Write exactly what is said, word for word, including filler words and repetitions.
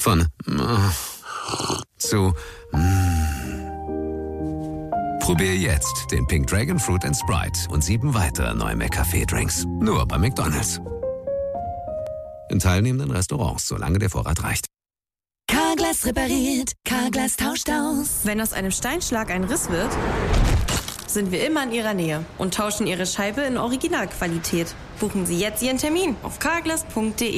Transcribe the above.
Von mm, zu mm. Probier jetzt den Pink Dragon Fruit and Sprite und sieben weitere neue McCafé-Drinks. Nur bei McDonald's. In teilnehmenden Restaurants, solange der Vorrat reicht. Carglass repariert, Carglass tauscht aus. Wenn aus einem Steinschlag ein Riss wird, sind wir immer in Ihrer Nähe und tauschen Ihre Scheibe in Originalqualität. Buchen Sie jetzt Ihren Termin auf carglass punkt de.